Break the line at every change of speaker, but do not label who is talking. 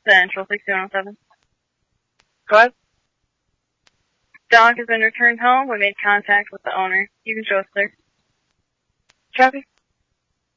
Central 6107.
Go ahead.
Dog has been returned home. We made contact with the owner. You can show us, sir.
Kathy?